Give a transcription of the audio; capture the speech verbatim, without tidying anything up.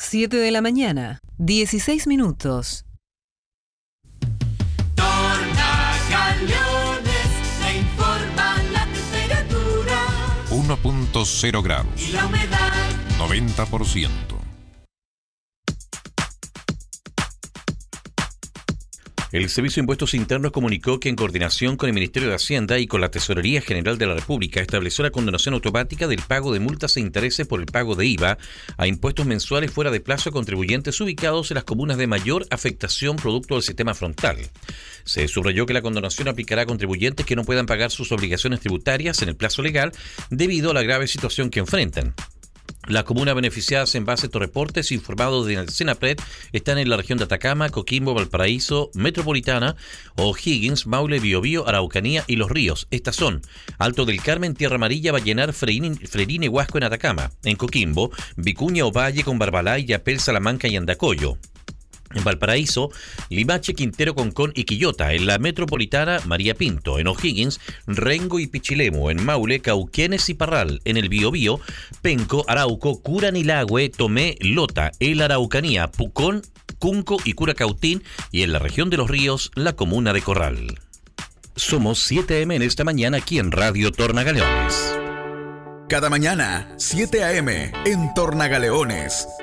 siete de la mañana, dieciséis minutos. Tornagaleones le informan la temperatura. uno punto cero grados. Y la humedad. noventa por ciento. El Servicio de Impuestos Internos comunicó que en coordinación con el Ministerio de Hacienda y con la Tesorería General de la República estableció la condonación automática del pago de multas e intereses por el pago de I V A a impuestos mensuales fuera de plazo a contribuyentes ubicados en las comunas de mayor afectación producto del sistema frontal. Se subrayó que la condonación aplicará a contribuyentes que no puedan pagar sus obligaciones tributarias en el plazo legal debido a la grave situación que enfrentan. Las comunas beneficiadas en base a estos reportes informados del Senapred están en la región de Atacama, Coquimbo, Valparaíso, Metropolitana, O'Higgins, Maule, Biobío, Araucanía y Los Ríos. Estas son Alto del Carmen, Tierra Amarilla, Vallenar, Freirine, Huasco en Atacama. En Coquimbo, Vicuña, Ovalle, con Barbalay, Yapel, Salamanca y Andacollo. En Valparaíso, Limache, Quintero, Concón y Quillota. En la Metropolitana, María Pinto. En O'Higgins, Rengo y Pichilemu. En Maule, Cauquenes y Parral. En el Biobío, Penco, Arauco, Curanilagüe, Tomé, Lota. En la Araucanía, Pucón, Cunco y Curacautín. Y en la región de Los Ríos, la comuna de Corral. Somos siete a eme en esta mañana aquí en Radio Tornagaleones. Cada mañana, siete a eme en Tornagaleones.